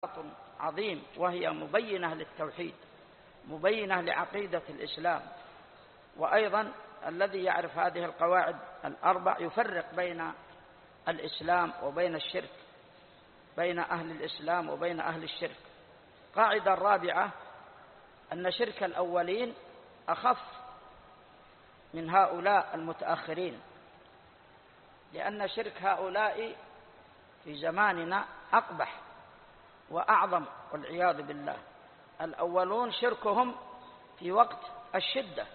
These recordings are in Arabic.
عظيم، وهي مبينة للتوحيد، مبينة لعقيدة الإسلام. وأيضا الذي يعرف هذه القواعد الأربع يفرق بين الإسلام وبين الشرك، بين أهل الإسلام وبين أهل الشرك. قاعدة الرابعة أن شرك الأولين أخف من هؤلاء المتأخرين، لأن شرك هؤلاء في زماننا أقبح وأعظم والعياذ بالله. الأولون شركهم في وقت الشدة،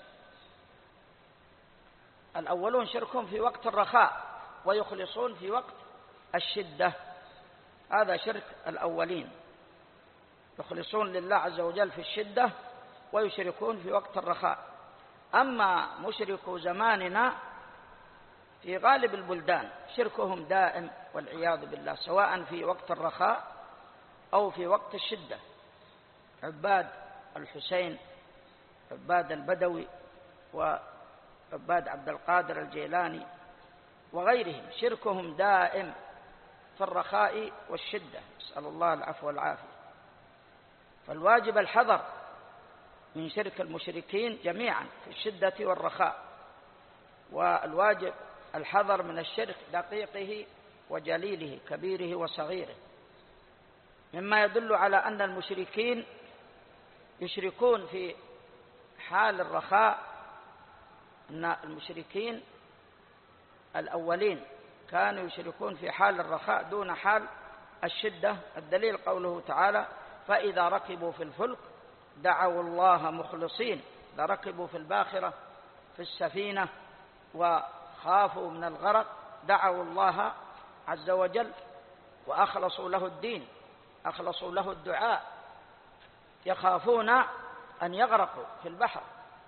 الأولون شركهم في وقت الرخاء ويخلصون في وقت الشدة، هذا شرك الأولين، يخلصون لله عز وجل في الشدة ويشركون في وقت الرخاء. أما مشركو زماننا في غالب البلدان شركهم دائم والعياذ بالله، سواء في وقت الرخاء أو في وقت الشدة. عباد الحسين، عباد البدوي، وعباد عبد القادر الجيلاني وغيرهم شركهم دائم في الرخاء والشدة، نسأل الله العفو والعافية. فالواجب الحذر من شرك المشركين جميعا في الشدة والرخاء، والواجب الحذر من الشرك دقيقه وجليله، كبيره وصغيره. مما يدل على أن المشركين يشركون في حال الرخاء، أن المشركين الأولين كانوا يشركون في حال الرخاء دون حال الشدة. الدليل قوله تعالى: فإذا ركبوا في الفلك دعوا الله مخلصين، إذا ركبوا في الباخرة في السفينة وخافوا من الغرق دعوا الله عز وجل وأخلصوا له الدين، أخلصوا له الدعاء، يخافون أن يغرقوا في البحر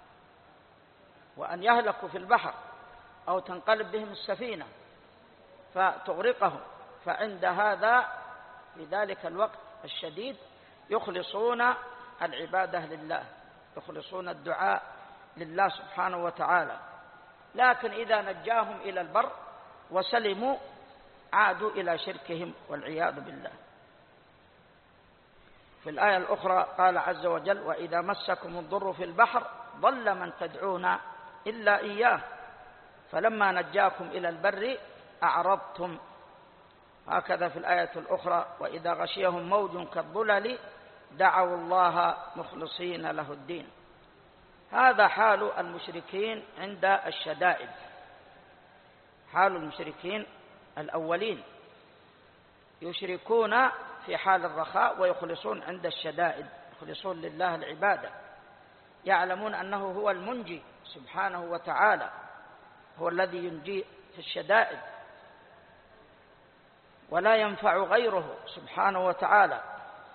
وأن يهلكوا في البحر أو تنقلب بهم السفينة فتغرقهم. فعند هذا في ذلك الوقت الشديد يخلصون العبادة لله، يخلصون الدعاء لله سبحانه وتعالى. لكن إذا نجاهم إلى البر وسلموا عادوا إلى شركهم والعياذ بالله. في الآية الأخرى قال عز وجل: وإذا مسكم الضر في البحر ضل من تدعون إلا إياه فلما نجاكم إلى البر أعرضتم. هكذا في الآية الأخرى: وإذا غشيهم موج كالظلل دعوا الله مخلصين له الدين. هذا حال المشركين عند الشدائد، حال المشركين الأولين، يشركون في حال الرخاء ويخلصون عند الشدائد، يخلصون لله العبادة، يعلمون أنه هو المنجي سبحانه وتعالى، هو الذي ينجي في الشدائد ولا ينفع غيره سبحانه وتعالى.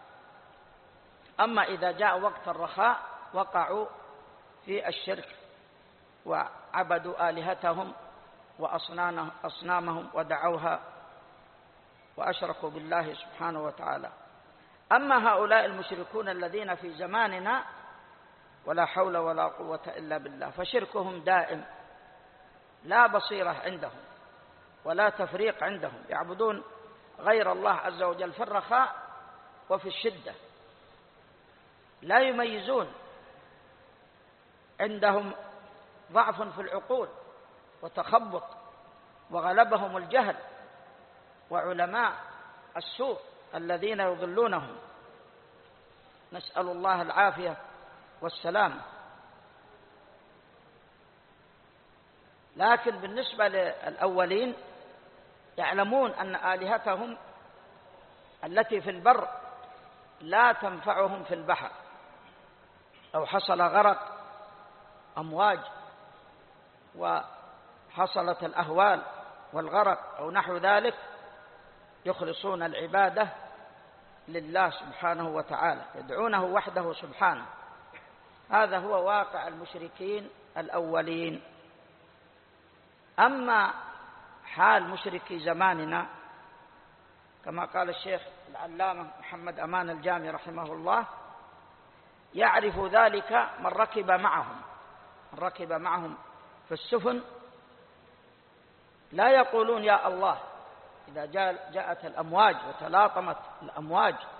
أما إذا جاء وقت الرخاء وقعوا في الشرك وعبدوا آلهتهم وأصنامهم ودعوها وأشركوا بالله سبحانه وتعالى. أما هؤلاء المشركون الذين في زماننا ولا حول ولا قوة إلا بالله فشركهم دائم، لا بصيرة عندهم ولا تفريق عندهم، يعبدون غير الله عز وجل في الرخاء وفي الشدة، لا يميزون، عندهم ضعف في العقول وتخبط وغلبهم الجهل وعلماء السوء الذين يضلونهم، نسأل الله العافية والسلام. لكن بالنسبة للأولين يعلمون أن آلهتهم التي في البر لا تنفعهم في البحر، أو حصل غرق أمواج وحصلت الأهوال والغرق أو نحو ذلك يخلصون العبادة لله سبحانه وتعالى، يدعونه وحده سبحانه. هذا هو واقع المشركين الأولين. أما حال مشركي زماننا كما قال الشيخ العلامة محمد أمان الجامي رحمه الله: يعرف ذلك من ركب معهم في السفن، لا يقولون يا الله إذا جاءت الأمواج وتلاطمت الأمواج